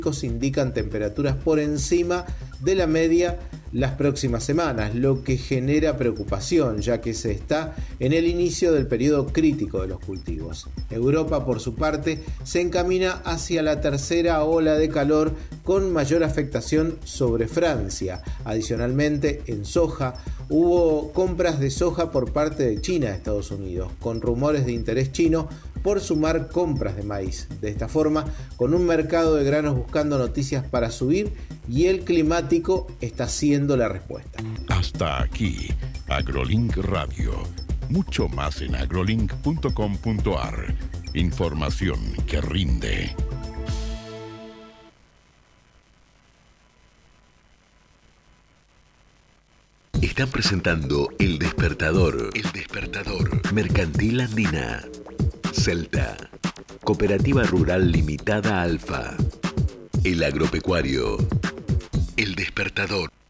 indican temperaturas por encima de la media las próximas semanas, lo que genera preocupación, ya que se está en el inicio del periodo crítico de los cultivos. Europa, por su parte, se encamina hacia la tercera ola de calor con mayor afectación sobre Francia. Adicionalmente, en soja, hubo compras de soja por parte de China a Estados Unidos, con rumores de interés chino por sumar compras de maíz. De esta forma, con un mercado de granos buscando noticias para subir, y el climático está siendo la respuesta. Hasta aquí, AgroLink Radio. Mucho más en agrolink.com.ar. Información que rinde. Están presentando El Despertador. El Despertador. Mercantil Andina. Celta. Cooperativa Rural Limitada Alfa. El Agropecuario. El Despertador.